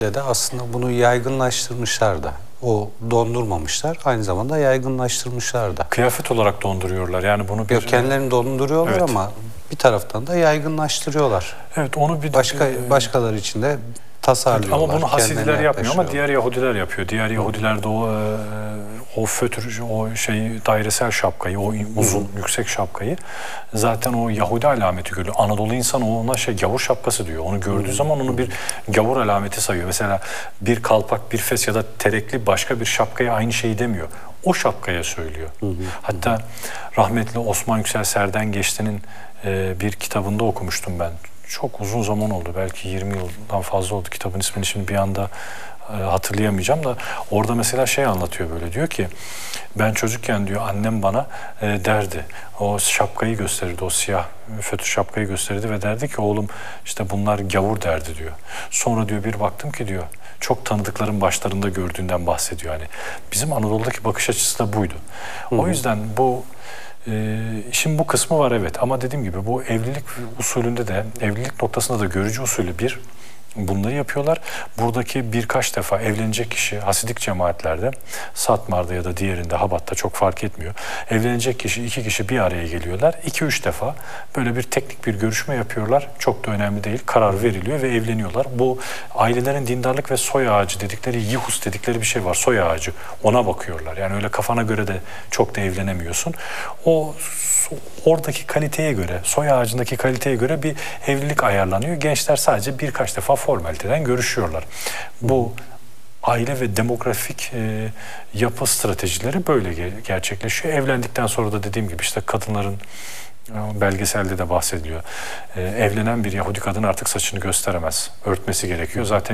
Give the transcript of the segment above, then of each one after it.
de aslında bunu yaygınlaştırmışlar da. O dondurmamışlar, aynı zamanda yaygınlaştırmışlar da. Kıyafet olarak donduruyorlar. Yani bunu bir... Yok, kendilerini donduruyorlar, evet, ama bir taraftan da yaygınlaştırıyorlar. evet, onu bir Başkaları için de tasarlıyorlar. ama bunu Hasidiler yapmıyor ama diğer yaklaşıyor. Yahudiler yapıyor. Diğer Yahudiler de o fötr, o dairesel şapkayı, o uzun yüksek şapkayı zaten o Yahudi alameti görüyor. Anadolu insanı ona gavur şapkası diyor. Onu gördüğü zaman onu bir gavur alameti sayıyor. Mesela bir kalpak, bir fes ya da terekli başka bir şapkaya aynı şeyi demiyor. O şapkaya söylüyor. Hatta rahmetli Osman Yüksel Serden Geçti'nin bir kitabında okumuştum ben. Çok uzun zaman oldu. Belki 20 yıldan fazla oldu. Kitabın ismini şimdi bir anda hatırlayamayacağım da orada mesela anlatıyor, böyle diyor ki ben çocukken diyor annem bana derdi, o şapkayı gösterirdi, o siyah fötr şapkayı gösterirdi ve derdi ki oğlum işte bunlar gavur derdi diyor. Sonra diyor bir baktım ki diyor çok tanıdıkların başlarında gördüğünden bahsediyor. Hani bizim Anadolu'daki bakış açısı da buydu. O yüzden bu işin bu kısmı var, evet, ama dediğim gibi bu evlilik usulünde de, evlilik noktasında da görücü usulü bunları yapıyorlar. Buradaki birkaç defa evlenecek kişi Hasidik cemaatlerde, Satmar'da ya da diğerinde Habat'ta çok fark etmiyor. Evlenecek kişi, iki kişi bir araya geliyorlar. 2-3 defa böyle bir teknik bir görüşme yapıyorlar. Çok da önemli değil. Karar veriliyor ve evleniyorlar. Bu ailelerin dindarlık ve soy ağacı dedikleri, yihus dedikleri bir şey var. Soy ağacı. Ona bakıyorlar. Yani öyle kafana göre de çok da evlenemiyorsun. Oradaki kaliteye göre, soy ağacındaki kaliteye göre bir evlilik ayarlanıyor. Gençler sadece birkaç defa formaliteden görüşüyorlar. Bu aile ve demografik yapı stratejileri böyle gerçekleşiyor. Evlendikten sonra da dediğim gibi işte kadınların, belgeselde de bahsediliyor. Evlenen bir Yahudi kadın artık saçını gösteremez. Örtmesi gerekiyor. Zaten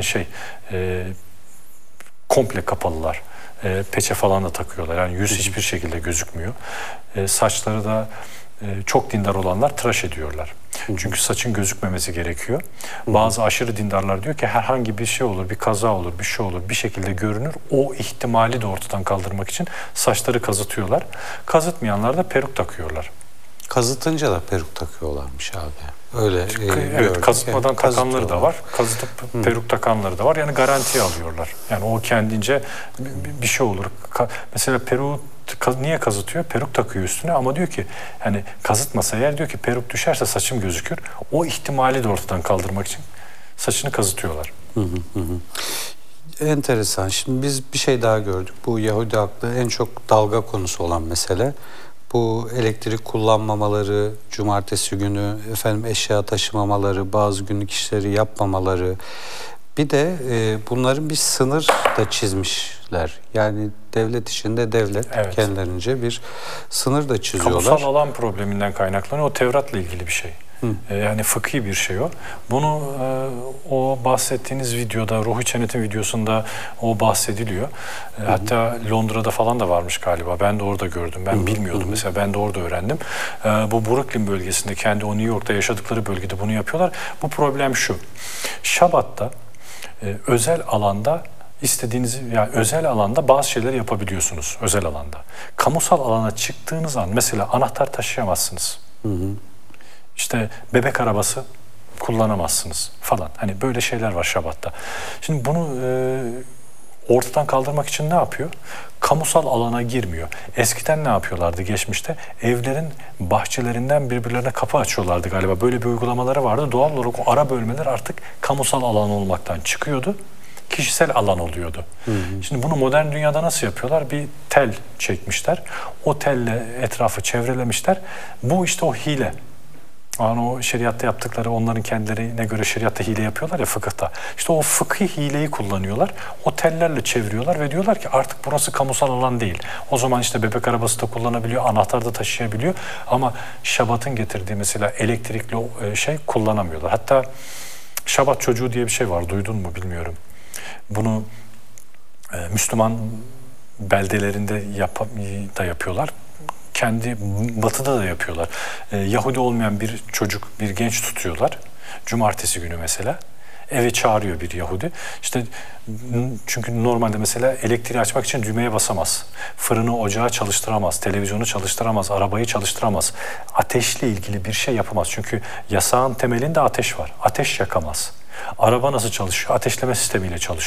komple kapalılar. Peçe falan da takıyorlar. Yani yüz hiçbir şekilde gözükmüyor. Saçları da çok dindar olanlar tıraş ediyorlar. Çünkü saçın gözükmemesi gerekiyor. Bazı aşırı dindarlar diyor ki herhangi bir şey olur, bir kaza olur, bir şey olur, bir şekilde görünür. O ihtimali de ortadan kaldırmak için saçları kazıtıyorlar. Kazıtmayanlar da peruk takıyorlar. Kazıtınca da peruk takıyorlarmış abi. Öyle evet, kazıtmadan takanları da var. Kazıtıp peruk takanları da var. Yani garantiye alıyorlar. Yani o kendince bir şey olur. Mesela peruğu niye kazıtıyor? Peruk takıyor üstüne ama diyor ki hani kazıtmasa eğer, diyor ki peruk düşerse saçım gözükür. O ihtimali de ortadan kaldırmak için saçını kazıtıyorlar. Enteresan. Şimdi biz bir şey daha gördük. Bu Yahudi haklı en çok dalga konusu olan mesele. Bu elektrik kullanmamaları, cumartesi günü eşya taşımamaları, bazı günlük işleri yapmamaları. Bir de bunların bir sınır da çizmişler. Yani devlet içinde devlet, evet, kendilerince bir sınır da çiziyorlar. Kamusal alan probleminden kaynaklanıyor. O Tevrat'la ilgili bir şey. Yani fıkhi bir şey o. Bunu o bahsettiğiniz videoda, Ruhi Çenet'in videosunda o bahsediliyor. Hatta Londra'da falan da varmış galiba. Ben de orada gördüm. Ben bilmiyordum mesela. Ben de orada öğrendim. Bu Brooklyn bölgesinde, kendi o New York'ta yaşadıkları bölgede bunu yapıyorlar. Bu problem şu. Şabat'ta özel alanda yani özel alanda bazı şeyleri yapabiliyorsunuz özel alanda. Kamusal alana çıktığınız an mesela anahtar taşıyamazsınız. İşte bebek arabası kullanamazsınız falan. Hani böyle şeyler var Şabat'ta. Şimdi bunu ortadan kaldırmak için ne yapıyor? Kamusal alana girmiyor. Eskiden ne yapıyorlardı geçmişte? Evlerin bahçelerinden birbirlerine kapı açıyorlardı galiba. Böyle bir uygulamaları vardı. Doğal olarak o ara bölmeler artık kamusal alan olmaktan çıkıyordu. Kişisel alan oluyordu. Şimdi bunu modern dünyada nasıl yapıyorlar? Bir tel çekmişler. O telle etrafı çevrelemişler. Bu işte o hile. Yani o şeriatta yaptıkları, onların kendilerine göre şeriatta hile yapıyorlar ya, fıkıhta. İşte o fıkhi hileyi kullanıyorlar. O tellerle çeviriyorlar ve diyorlar ki artık burası kamusal alan değil. O zaman işte bebek arabası da kullanabiliyor, anahtar da taşıyabiliyor. Ama Şabat'ın getirdiği mesela elektrikli kullanamıyorlar. Hatta Şabat çocuğu diye bir şey var. Duydun mu bilmiyorum. Bunu Müslüman beldelerinde da yapıyorlar. Kendi batıda da yapıyorlar. Yahudi olmayan bir çocuk, bir genç tutuyorlar. Cumartesi günü mesela. Eve çağırıyor bir Yahudi. İşte çünkü normalde mesela elektriği açmak için düğmeye basamaz. Fırını, ocağı çalıştıramaz. Televizyonu çalıştıramaz. Arabayı çalıştıramaz. Ateşle ilgili bir şey yapamaz. Çünkü yasağın temelinde ateş var. Ateş yakamaz. Araba nasıl çalışıyor? Ateşleme sistemiyle çalışıyor.